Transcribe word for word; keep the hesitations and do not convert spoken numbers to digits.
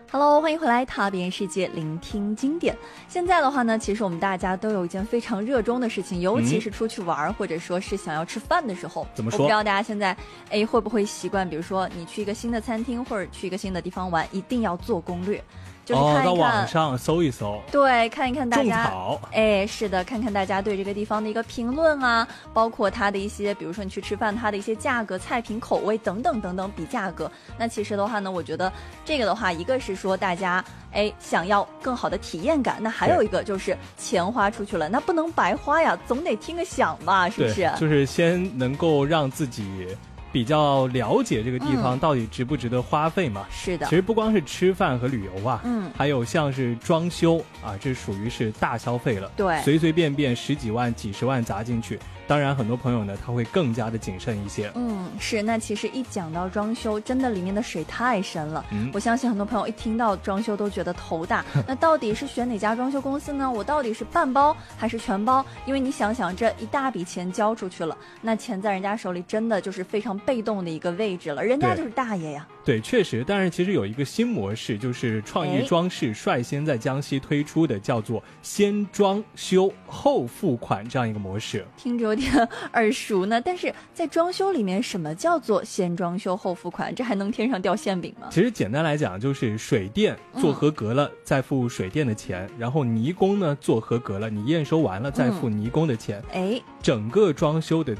Hello， 欢迎回来，踏遍世界，聆听经典。现在的话呢，其实我们大家都有一件非常热衷的事情，尤其是出去玩、嗯、或者说是想要吃饭的时候。 怎么说？ 我不知道大家现在哎会不会习惯，比如说你去一个新的餐厅或者去一个新的地方玩，一定要做攻略。就是看一看、 哦、到网上搜一搜， 对，看一看大家， 种草， 哎，是的，看看大家对这个地方的一个评论啊，包括它的一些，比如说你去吃饭，它的一些价格、菜品、口味等等等等，比价格。那其实的话呢，我觉得这个的话，一个是说大家哎想要更好的体验感，那还有一个就是钱花出去了，那不能白花呀，总得听个响吧，是不是？ 就是先能够让自己比较了解这个地方到底值不值得花费嘛、嗯、 是的。 其实不光是吃饭和旅游啊， 嗯， 还有像是装修啊，这属于是大消费了。 对， 随随便便十几万几十万砸进去，当然很多朋友呢他会更加的谨慎一些。 嗯，是。那其实一讲到装修，真的里面的水太深了、嗯、我相信很多朋友一听到装修都觉得头大那到底是选哪家装修公司呢？我到底是半包还是全包？因为你想想这一大笔钱交出去了，那钱在人家手里真的就是非常被动的一个位置了，人家就是大爷呀。 对，确实。但是其实有一个新模式，就是创意装饰率先在江西推出的，叫做先装修后付款这样一个模式。 听着有点耳熟呢，但是在装修里面什么叫做先装修后付款？这还能天上掉馅饼吗？ 其实简单来讲就是水电做合格了、嗯、再付水电的钱，然后泥工呢做合格了，你验收完了再付泥工的钱。 哎、嗯， 整个装修的